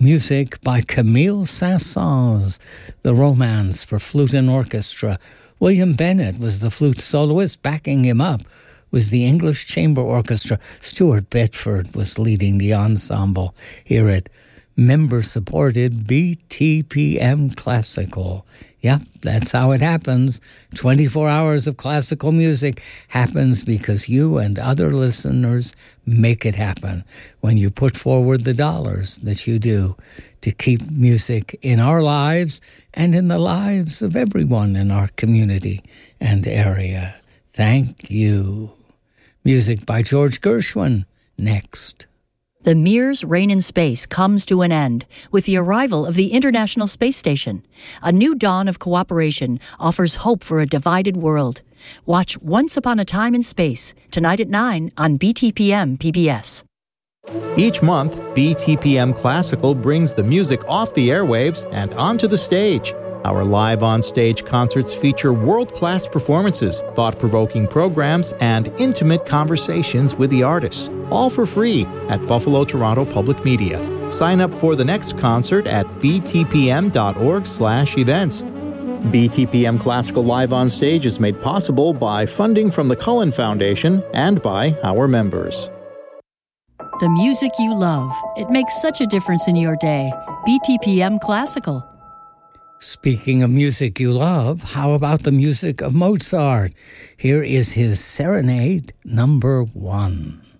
Music by Camille Saint-Saëns, The Romance for Flute and Orchestra. William Bennett was the flute soloist. Backing him up was the English Chamber Orchestra. Stuart Bedford was leading the ensemble here at member-supported BTPM Classical. Yep, that's how it happens. 24 hours of classical music happens because you and other listeners make it happen when you put forward the dollars that you do to keep music in our lives and in the lives of everyone in our community and area. Thank you. Music by George Gershwin, next. The Mir's Reign in Space comes to an end with the arrival of the International Space Station. A new dawn of cooperation offers hope for a divided world. Watch Once Upon a Time in Space, tonight at 9 on BTPM PBS. Each month, BTPM Classical brings the music off the airwaves and onto the stage. Our live on-stage concerts feature world-class performances, thought-provoking programs, and intimate conversations with the artists, all for free at Buffalo Toronto Public Media. Sign up for the next concert at btpm.org/events. BTPM Classical Live on Stage is made possible by funding from the Cullen Foundation and by our members. The music you love. It makes such a difference in your day. BTPM Classical. Speaking of music you love, how about the music of Mozart? Here is his Serenade number 1.